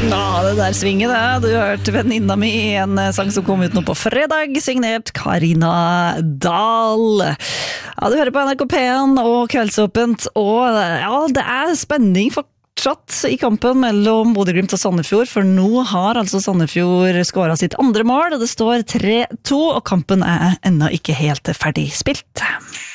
Ja, det der svinger det. Du hørte venninna mi i en sang som kom ut nå på fredag, signert Karina Dahl. Ja, du hører på NRK P1 og Kveldsåpent, og ja, det er spenning fortsatt i kampen mellom Bodø/Glimt og Sandefjord, for nå har altså Sandefjord skåret sitt andre mål, og det står 3-2, og kampen er ennå ikke helt ferdig spilt.